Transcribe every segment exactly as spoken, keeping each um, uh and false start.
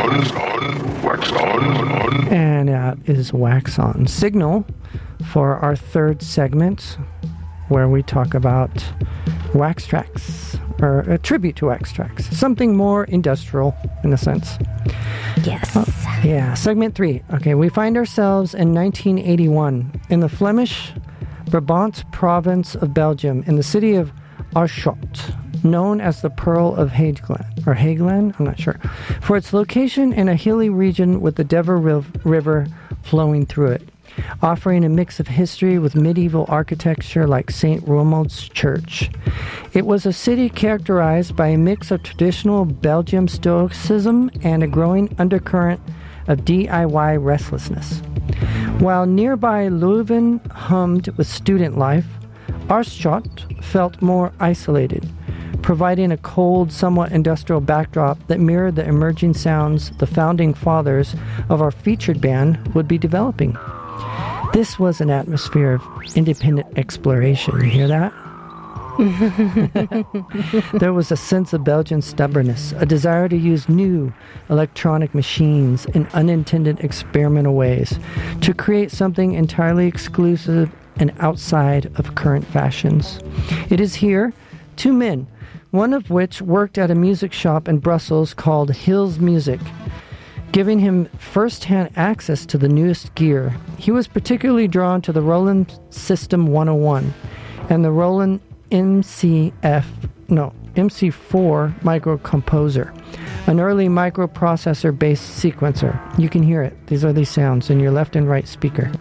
on, wax on, on. And that is Wax On. Signal for our third segment, where we talk about wax tracks, or a tribute to wax tracks. Something more industrial, in a sense. Yes. Uh, yeah, segment three. Okay, we find ourselves in nineteen eighty-one in the Flemish Brabant province of Belgium, in the city of Aarschot, known as the Pearl of Hageland, or Hageland, I'm not sure, for its location in a hilly region with the Dever River flowing through it, offering a mix of history with medieval architecture like Saint Romuald's Church. It was a city characterized by a mix of traditional Belgian stoicism and a growing undercurrent of D I Y restlessness. While nearby Leuven hummed with student life, Aarschot felt more isolated, providing a cold, somewhat industrial backdrop that mirrored the emerging sounds the founding fathers of our featured band would be developing. This was an atmosphere of independent exploration. You hear that? There was a sense of Belgian stubbornness, a desire to use new electronic machines in unintended experimental ways to create something entirely exclusive and outside of current fashions. It is here, two men, one of which worked at a music shop in Brussels called Hills Music, giving him first-hand access to the newest gear. He was particularly drawn to the Roland System one oh one and the Roland M C F, no, M C four Microcomposer, an early microprocessor-based sequencer. You can hear it. These are these sounds in your left and right speaker.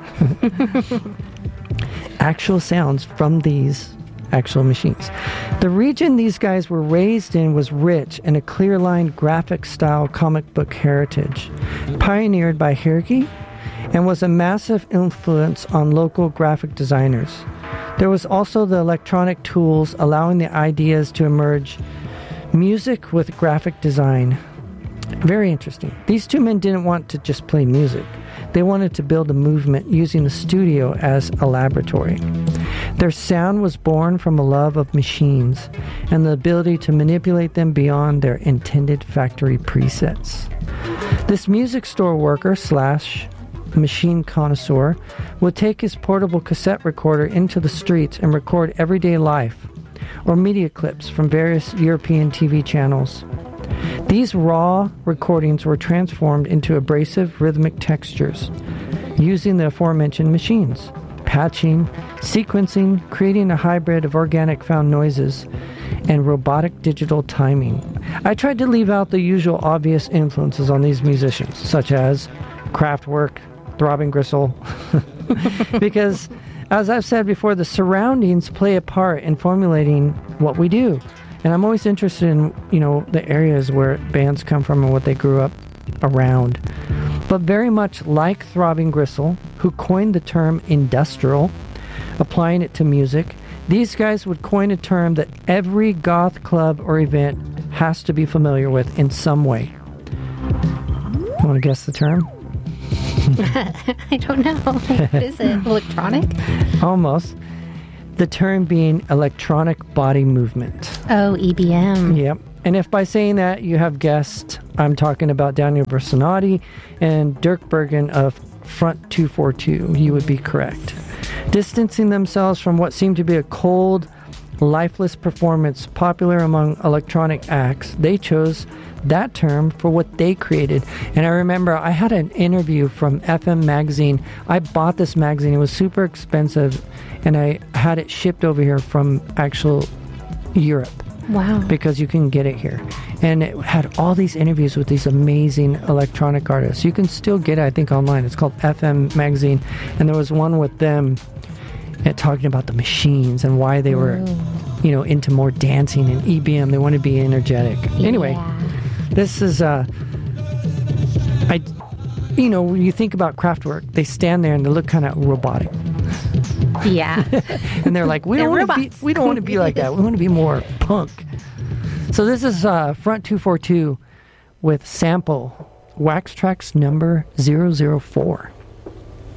Actual sounds from these actual machines. The region these guys were raised in was rich in a clear-lined graphic-style comic book heritage, pioneered by Hergé, and was a massive influence on local graphic designers. There was also the electronic tools allowing the ideas to emerge, music with graphic design. Very interesting. These two men didn't want to just play music. They wanted to build a movement using the studio as a laboratory. Their sound was born from a love of machines and the ability to manipulate them beyond their intended factory presets. This music store worker slash machine connoisseur would take his portable cassette recorder into the streets and record everyday life or media clips from various European T V channels. These raw recordings were transformed into abrasive rhythmic textures using the aforementioned machines, patching, sequencing, creating a hybrid of organic found noises and robotic digital timing. I tried to leave out the usual obvious influences on these musicians, such as Kraftwerk, Throbbing Gristle, because, as I've said before, the surroundings play a part in formulating what we do. And I'm always interested in, you know, the areas where bands come from and what they grew up around. But very much like Throbbing Gristle, who coined the term industrial, applying it to music, these guys would coin a term that every goth club or event has to be familiar with in some way. Want to guess the term? I don't know. What is it? Electronic? Almost. The term being electronic body movement. Oh, E B M. Yep. And if by saying that you have guessed, I'm talking about Daniel Bersonati and Dirk Bergen of Front two forty-two, you would be correct. Distancing themselves from what seemed to be a cold, lifeless performance popular among electronic acts, they chose that term for what they created. And I remember I had an interview from F M Magazine. I bought this magazine. It was super expensive, and I had it shipped over here from actual Europe. Wow. Because you can get it here. And it had all these interviews with these amazing electronic artists. You can still get it, I think, online. It's called F M Magazine. And there was one with them uh, talking about the machines and why they were, Ooh. you know, into more dancing and E B M. They wanted to be energetic. Anyway, yeah. This is, uh, I, you know, when you think about Kraftwerk, they stand there and they look kind of robotic. Yeah. And they're like, we don't want to be, we don't want to be like that. We want to be more punk. So this is uh, Front two forty-two with sample Wax Tracks number zero zero four.